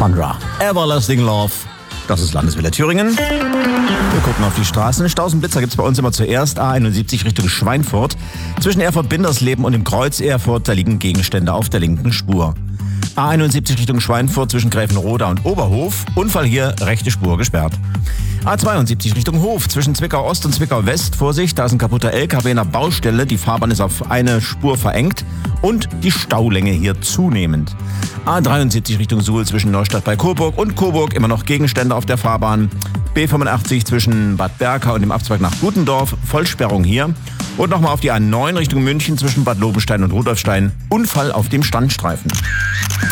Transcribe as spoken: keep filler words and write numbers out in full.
Cassandra. Everlasting Love. Das ist Landeswelle Thüringen. Wir gucken auf die Straßen. Staus und Blitzer gibt es bei uns immer zuerst. A einundsiebzig Richtung Schweinfurt. Zwischen Erfurt-Bindersleben und dem Kreuz Erfurt, da liegen Gegenstände auf der linken Spur. A einundsiebzig Richtung Schweinfurt zwischen Gräfenroda und Oberhof. Unfall hier, rechte Spur gesperrt. A zweiundsiebzig Richtung Hof zwischen Zwickau Ost und Zwickau West. Vorsicht, da ist ein kaputter L K W in der Baustelle. Die Fahrbahn ist auf eine Spur verengt und die Staulänge hier zunehmend. A dreiundsiebzig Richtung Suhl zwischen Neustadt bei Coburg und Coburg. Immer noch Gegenstände auf der Fahrbahn. B fünfundachtzig zwischen Bad Berka und dem Abzweig nach Gutendorf. Vollsperrung hier. Und nochmal auf die A neun Richtung München zwischen Bad Lobenstein und Rudolfstein. Unfall auf dem Standstreifen.